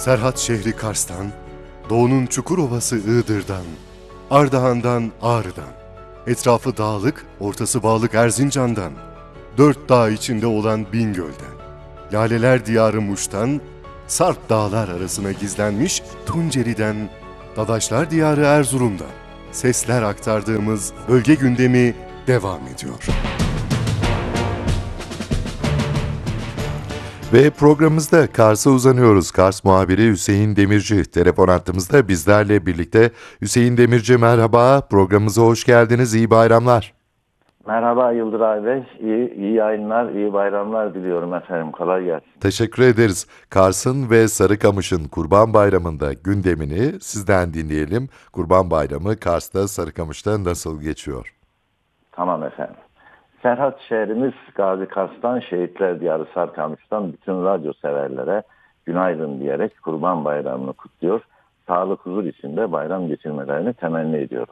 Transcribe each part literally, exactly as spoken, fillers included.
Serhat şehri Kars'tan, doğunun Çukurova'sı Iğdır'dan, Ardahan'dan Ağrı'dan, etrafı dağlık, ortası bağlık Erzincan'dan, dört dağ içinde olan Bingöl'den, Laleler Diyarı Muş'tan, Sarp dağlar arasına gizlenmiş Tunceli'den, Dadaşlar Diyarı Erzurum'dan sesler aktardığımız bölge gündemi devam ediyor. Ve programımızda Kars'a uzanıyoruz. Kars muhabiri Hüseyin Demirci telefon hattımızda bizlerle birlikte. Hüseyin Demirci merhaba, programımıza hoş geldiniz, iyi bayramlar. Merhaba Yıldıray Bey, iyi, iyi yayınlar, iyi bayramlar diliyorum efendim, kolay gelsin. Teşekkür ederiz. Kars'ın ve Sarıkamış'ın Kurban Bayramı'nda gündemini sizden dinleyelim. Kurban Bayramı Kars'ta, Sarıkamış'ta nasıl geçiyor? Tamam efendim. Serhat şehrimiz Gazi Kars'tan, Şehitler Diyarı Sarıkamış'tan bütün radyo severlere günaydın diyerek Kurban Bayramı'nı kutluyor. Sağlık, huzur içinde bayram geçirmelerini temenni ediyorum.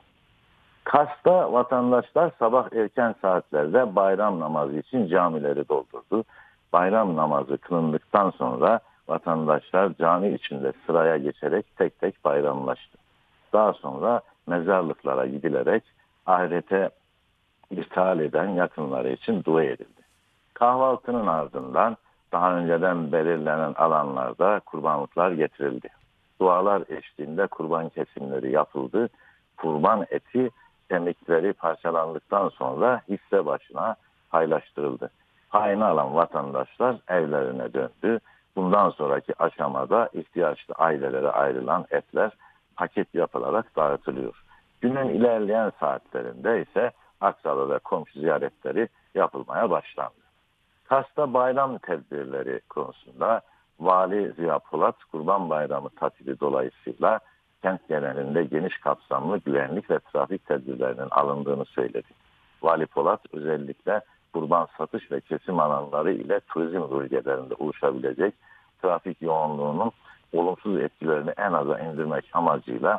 Kars'ta vatandaşlar sabah erken saatlerde bayram namazı için camileri doldurdu. Bayram namazı kılındıktan sonra vatandaşlar cami içinde sıraya geçerek tek tek bayramlaştı. Daha sonra mezarlıklara gidilerek ahirete irtihal eden yakınları için dua edildi. Kahvaltının ardından daha önceden belirlenen alanlarda kurbanlıklar getirildi. Dualar eşliğinde kurban kesimleri yapıldı. Kurban eti kemikleri parçalandıktan sonra hisse başına paylaştırıldı. Payını alan vatandaşlar evlerine döndü. Bundan sonraki aşamada ihtiyaçlı ailelere ayrılan etler paket yapılarak dağıtılıyor. Günün ilerleyen saatlerinde ise aksalı ve komşu ziyaretleri yapılmaya başlandı. Kars'ta bayram tedbirleri konusunda Vali Ziya Polat, Kurban Bayramı tatili dolayısıyla kent genelinde geniş kapsamlı güvenlik ve trafik tedbirlerinin alındığını söyledi. Vali Polat özellikle kurban satış ve kesim alanları ile turizm bölgelerinde oluşabilecek trafik yoğunluğunun olumsuz etkilerini en aza indirmek amacıyla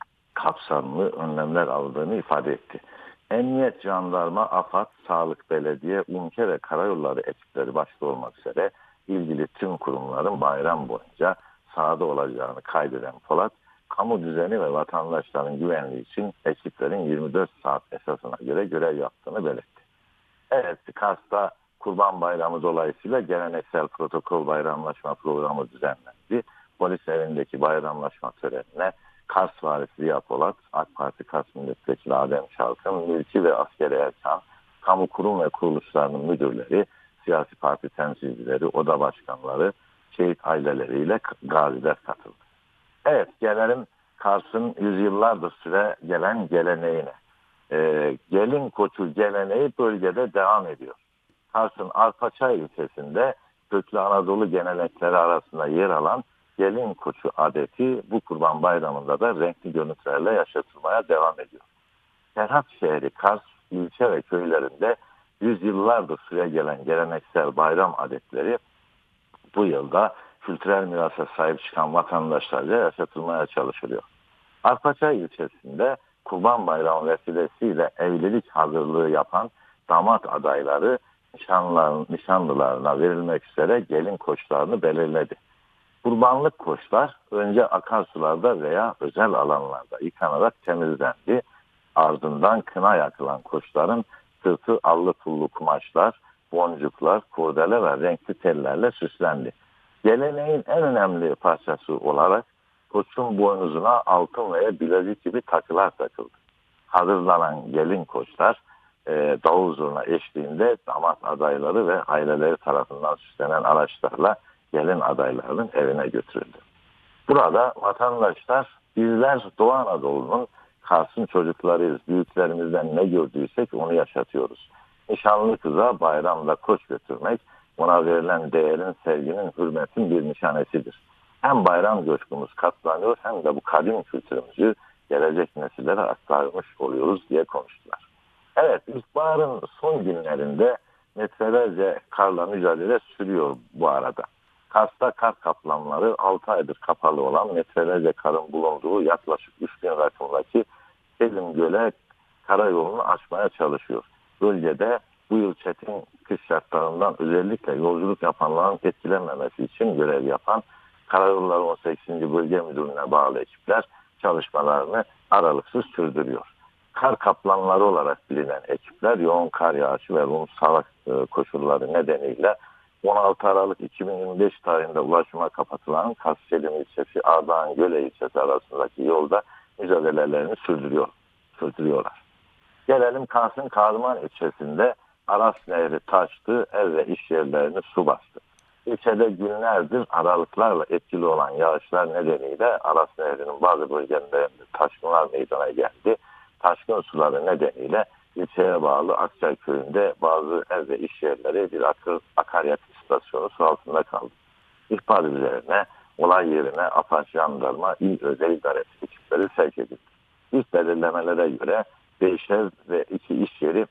kapsamlı önlemler aldığını ifade etti. Emniyet, jandarma, AFAD, Sağlık, Belediye, UMKE ve Karayolları ekipleri başta olmak üzere ilgili tüm kurumların bayram boyunca sahada olacağını kaydeden Polat, kamu düzeni ve vatandaşların güvenliği için ekiplerin yirmi dört saat esasına göre görev yaptığını belirtti. Evet, Kars'ta Kurban Bayramı dolayısıyla geleneksel protokol bayramlaşma programı düzenlendi. Polis evindeki bayramlaşma törenine Kars Valisi Ziya Polat, AK Parti Kars Milletvekili Adem Çalkın, mülki ve askeri erkan, kamu kurum ve kuruluşlarının müdürleri, siyasi parti temsilcileri, oda başkanları, şehit aileleriyle gaziler katıldı. Evet, gelelim Kars'ın yüzyıllardır süre gelen geleneğine. Ee, gelin koçu geleneği bölgede devam ediyor. Kars'ın Arpaçay ilçesinde köklü Anadolu gelenekleri arasında yer alan gelin koçu adeti bu Kurban Bayramı'nda da renkli görüntülerle yaşatılmaya devam ediyor. Serhat şehri Kars ilçe ve köylerinde yüzyıllardır süre gelen geleneksel bayram adetleri bu yılda kültürel mirasa sahip çıkan vatandaşlarca yaşatılmaya çalışılıyor. Arpaçay ilçesinde Kurban Bayramı vesilesiyle evlilik hazırlığı yapan damat adayları nişanlılarına verilmek üzere gelin koçlarını belirledi. Kurbanlık koçlar önce akarsularda veya özel alanlarda yıkanarak temizlendi. Ardından kına yakılan koçların sırtı allı pullu kumaşlar, boncuklar, kurdele ve renkli tellerle süslendi. Geleneğin en önemli parçası olarak koçun boynuzuna altın veya bilezik gibi takılar takıldı. Hazırlanan gelin koçlar e, davul zurna eşliğinde damat adayları ve aileleri tarafından süslenen araçlarla gelin adaylarının evine götürüldü. Burada vatandaşlar bizler Doğu Anadolu'nun Kars'ın çocuklarıyız. Büyüklerimizden ne gördüysek onu yaşatıyoruz. Nişanlı kıza bayramda koç götürmek ona verilen değerin, sevginin, hürmetin bir nişanesidir. Hem bayram coşkumuz katlanıyor hem de bu kadim kültürümüzü gelecek nesillere aktarmış oluyoruz diye konuştular. Evet, ilkbaharın son günlerinde metrelerce karla mücadele sürüyor bu arada. Kars'ta kar kaplanları altı aydır kapalı olan metrelerce karın bulunduğu yaklaşık üç bin rakımdaki Selim Göl'e karayolunu açmaya çalışıyor. Bölgede bu yıl çetin kış şartlarından özellikle yolculuk yapanların etkilenmemesi için görev yapan Karayolları on sekizinci. Bölge Müdürlüğü'ne bağlı ekipler çalışmalarını aralıksız sürdürüyor. Kar kaplanları olarak bilinen ekipler yoğun kar yağışı ve rum salak koşulları nedeniyle on altı Aralık iki bin yirmi beş tarihinde ulaşıma kapatılan Kasselim ilçesi Ardahan Göle ilçesi arasındaki yolda mücadelelerini sürdürüyor, sürdürüyorlar. Gelelim Kars'ın Kahraman ilçesinde Aras Nehri taştı, ev ve iş yerlerini su bastı. İlçede günlerdir aralıklarla etkili olan yağışlar nedeniyle Aras Nehri'nin bazı bölgelerinde taşkınlar meydana geldi. Taşkın suları nedeniyle ilçeye bağlı Akçay köyünde bazı ev ve iş yerleri bir akar, akaryakıt istasyonu su altında kaldı. İhbar üzerine olay yerine AFAD, Jandarma, İl Özel İdaresi ekipleri sevk edildi. İlk belirlemelere göre beş ev ve iki iş yeri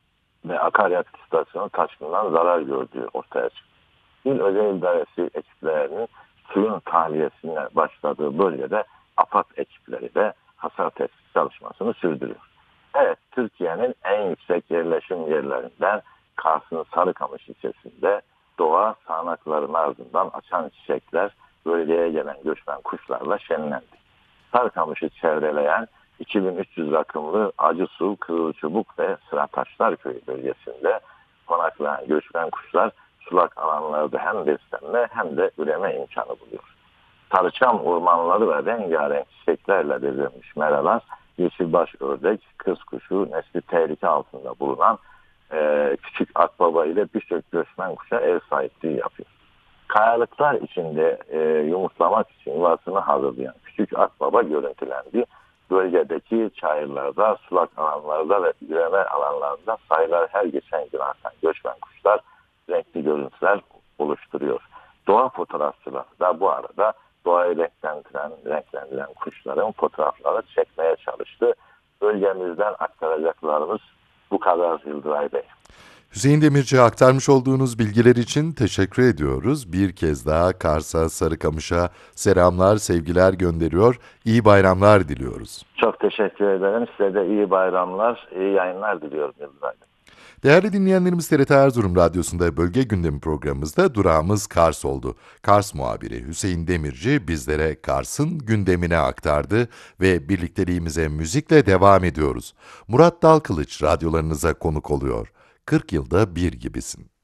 ve akaryakıt istasyonu taşkından zarar gördüğü ortaya çıktı. İl Özel İdaresi ekiplerinin suyun tahliyesine başladığı bölgede AFAD ekipleri de hasar tespit çalışmasını sürdürüyor. Evet, Türkiye'nin en yüksek yerleşim yerlerinden Kars'ın Sarıkamış ilçesinde doğa sağanakların ardından açan çiçekler bölgeye gelen göçmen kuşlarla şenlendi. Sarıkamış'ı çevreleyen iki bin üç yüz rakımlı Acısu, Kızılçubuk ve Sırataşlar köyü bölgesinde konaklayan göçmen kuşlar sulak alanlarda hem beslenme hem de üreme imkanı buluyor. Sarıçam ormanları ve rengarenk çiçeklerle bezilmiş meralar, yeşilbaş ördek, kız kuşu, nesli tehlike altında bulunan e, küçük akbaba ile birçok göçmen kuşa ev sahipliği yapıyor. Kayalıklar içinde e, yumurtlamak için yuvasını hazırlayan küçük akbaba görüntülendi. Bölgedeki çayırlarda, sulak alanlarda ve üreme alanlarında sayılar her geçen gün artan göçmen kuşlar renkli görüntüler oluşturuyor. Doğa fotoğrafçıları da bu arada doğayı renklendiren, renklendiren kuşların fotoğraflarını çekmeye çalıştı. Bölgemizden aktaracaklarımız bu kadar Yıldıray Bey. Hüseyin Demirci, aktarmış olduğunuz bilgiler için teşekkür ediyoruz. Bir kez daha Kars'a, Sarıkamış'a selamlar, sevgiler gönderiyor. İyi bayramlar diliyoruz. Çok teşekkür ederim. Size de iyi bayramlar, iyi yayınlar diliyorum Yıldıray Bey. Değerli dinleyenlerimiz, T R T Erzurum Radyosu'nda Bölge Gündemi programımızda durağımız Kars oldu. Kars muhabiri Hüseyin Demirci bizlere Kars'ın gündemine aktardı ve birlikteliğimize müzikle devam ediyoruz. Murat Dalkılıç radyolarınıza konuk oluyor. kırk yılda bir gibisin.